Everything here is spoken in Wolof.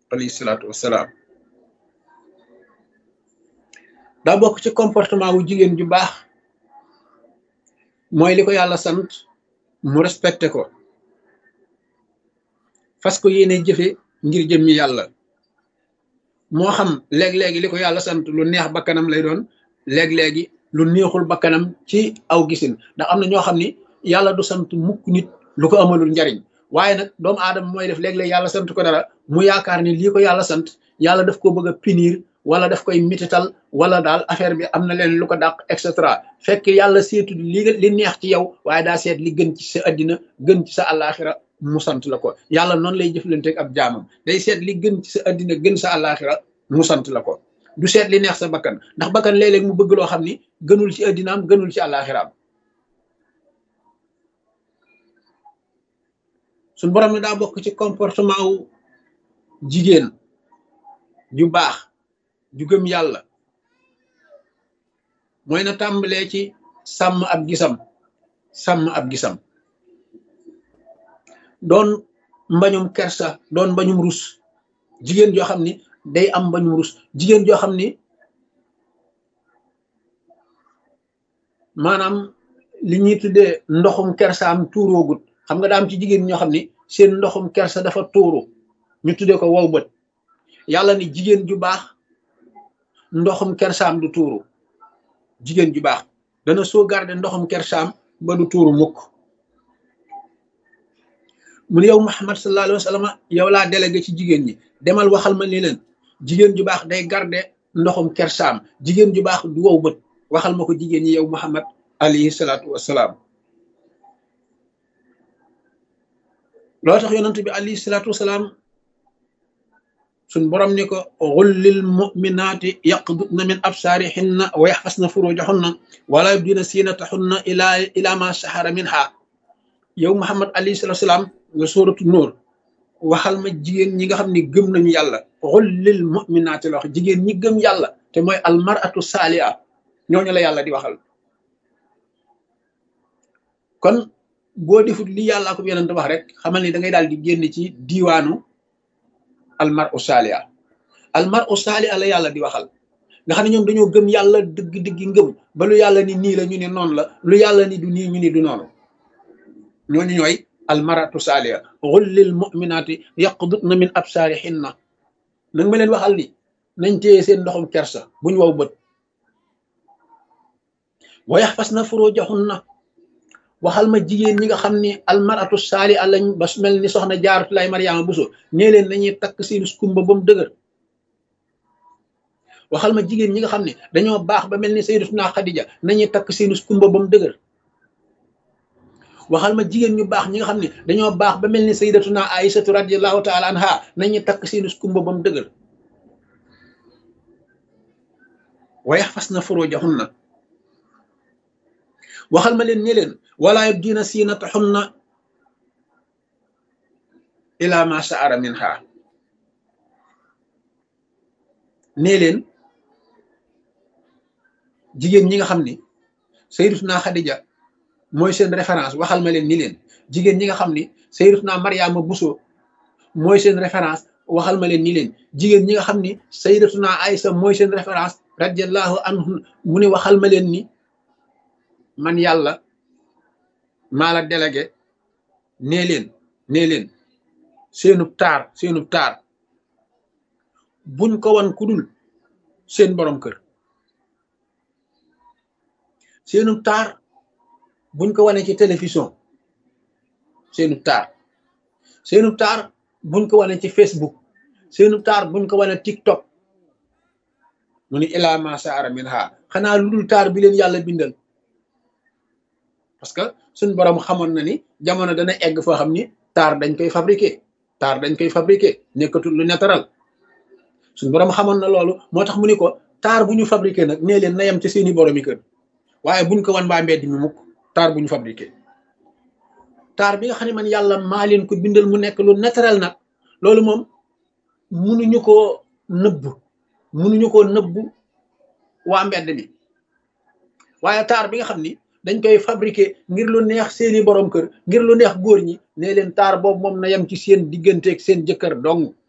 alayhi salaatu wassalaam. daa bokk ci comportement wu jigéen ju baax mooy li ko yàlla sant mu respecté ko, fas ko yéene jëfe ngir jëmmi yàlla. moo xam léeg-léegi li ko yàlla sant lu neex bakkanam lay doon, léeg-léegi lu neexul bakkanam ci aw gisin, ndax am na ñoo xam ni yàlla du sant mukk nit lu ko amalul njariñ, waaye nag doomu aadama mooy def léeg-léeg yàlla sant ko dara mu yaakaar ni lii ko yàlla sant yàlla daf ko bëgg a punir wala daf koy mitital wala daal affaire bi am na leen lu ko dàq et cetera, fekk yàlla seetu li neex ci yow waaye daa seet li gën ci sa addina gën ci sa àllaaxira mu sant la ko. yàlla noonu lay jëflanteeg ab jaamam, day seet li gën ci sa addina gën sa àllaaxira mu sant la ko, du seet li neex sa bakkan, ndax bakkan léeg-léeg mu bëgg loo xam ni gënul ci addinaam gënul ci àllaaxiraam. suñ borom ne daa bokk ci comportement wu jigéen ju baax ju gëm yàlla mooy na tàmbalee ci sàmm ab gisam, sàmm ab gisam, doon mbañum kersa, doon mbañum rus. jigéen joo xam ni day am mbañum rus, jigéen joo xam ni maanaam li ñuy tuddee ndoxum kersaam tuuroogut. xam nga daa am ci jigéen ñoo xam ni seen ndoxum kersa dafa tuuru, ñu tuddee ko wow bët. yàlla ni jigéen ju baax ndoxum kersaam du tuuru, jigéen ju baax dana sauvegarder ndoxum kersaam ba du tuuru mukk. mu ne yow Muhammad sallallahu alayhi wa sallam, yow laa délégué ci jigéen ñi, demal waxal ma ni leen jigéen ju baax day garder ndoxum kersaam, jigéen ju baax du wow bët. waxal ma ko jigéen ñi yow Muhammad alayhi salaatu wassalaam. loo tax yonent bi alayhi salaatu wassalaam suñ borom ni ko xul lil muminaati yaqdudna min absaarihinna wa yaxfasna furujahunna wala yubdina siinatahunna ila ma sahara minha. yow Muhammad alayhi salaatu wassalaam nga sóoratu Nóor, waxal ma jigéen ñi nga xam ne gëm nañu yàlla. xul lil muminaati la wax, jigéen ñi gëm yàlla te mooy almaratu saaliha, ñooñu la yàlla di waxal. kon boo defut li yàlla ko yonent wax rek xamal ni da ngay daal di génn ci diiwaanu almaru saaliha. almaru saaliha la yàlla di waxal, nga xam ne ñoom dañoo gëm yàlla dëgg-dëgg ngëm ba lu yàlla ni nii la ñu ne noonu la, lu yàlla ni du nii ñu ni du noonu. ñooñu ñooy almaratu saaliha. xul lil muminaati yaqdudna min absaarihinna, nag ma leen waxal ni nañ téye seen ndoxum kersa buñ waw bët. wa yaxfasna furujahunna, waxal ma jigéen ñi nga xam ni almaratu saaliha lañ ba mel ni soxna Jaaratulaay Mariama Buso, nee leen nañuy takk seen skumba ba mu dëgër. waxal ma jigéen ñi nga xam ne dañoo baax ba mel ni sayyidatuna Xadija, nañuy takk seen skumba ba mu dëgër. waxal ma jigéen ñu baax ñi nga xam ne dañoo baax ba mel ni sayyidatuna Aysatu radiyallahu taala anha, nañuy takk seen skumba ba mu dëgër. wa yaxfasna furujahunna, waxal ma leen ne leen wala yubdina siinatahunna ila ma sa'ara minha. nee leen jigéen ñi nga xam ni sayyidatuna Xadija mooy seen référence, waxal ma leen ni leen jigéen ñi nga xam ni sayyidatuna Mariama Buso mooy seen référence, waxal ma leen ni leen jigéen ñi nga xam ni sayyidatuna Aysa mooy seen référence radiyallahu anhu, mu ne waxal ma leen ni man yàlla maa la délégué. nee leen seenub taar buñ ko wan ku dul seen borom kër. seenub taar buñ ko wane ci télévision, seenub taar buñ ko wane ci Facebook, seenub taar buñ ko wane TikTok. mu ni ilaa ma sa'ara minha, xanaa lu dul taar bi leen yàlla bindal. parce que suñ borom xamoon na ni jamono dana egg foo xam ni taar dañ koy fabriquer nekkatul lu naturel. suñ borom xamoon na loolu, moo tax mu ni ko taar bu ñu fabriquer nag nee leen na yem ci seeni boromi kër, waaye buñ ko wan baa mbedd mi mukk. taar bu ñu fabriquer, taar bi nga xam ne man yàlla maa leen ko bindal mu nekk lu naturel nag, loolu moom munuñu koo nëbbu waa mbedd mi. waaye taar bi nga xam ni dañ koy fabriquer ngir lu neex seeni borom kër, ngir lu neex góor ñi, nee leen taar boobu moom na yem ci seen digganteeg seen jëkkër dong.